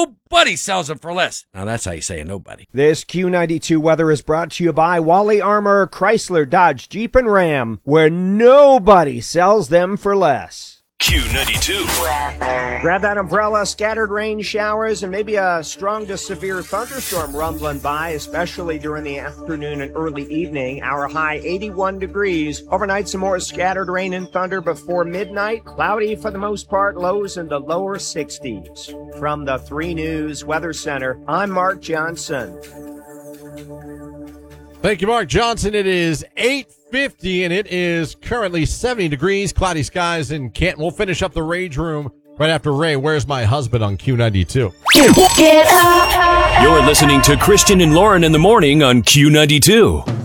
nobody sells them for less. Now, that's how you say nobody. This Q92 weather is brought to you by Wally Armor, Chrysler, Dodge, Jeep, and Ram, where nobody sells them for less. Q92. Grab that umbrella, scattered rain showers, and maybe a strong to severe thunderstorm rumbling by, especially during the afternoon and early evening. Our high 81 degrees. Overnight, some more scattered rain and thunder before midnight. Cloudy for the most part, lows in the lower 60s. From the 3 News Weather Center, I'm Mark Johnson. Thank you, Mark Johnson. It is 8:50, and it is currently 70 degrees, cloudy skies in Canton. We'll finish up the Rage Room right after Ray, Where's My Husband on Q92. You're listening to Christian and Lauren in the morning on Q92.